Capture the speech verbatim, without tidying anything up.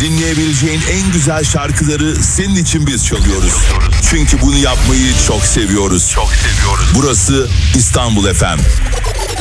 dinleyebileceğin en güzel şarkıları senin için biz çalıyoruz. Çünkü bunu yapmayı çok seviyoruz. Çok seviyoruz. Burası İstanbul F M.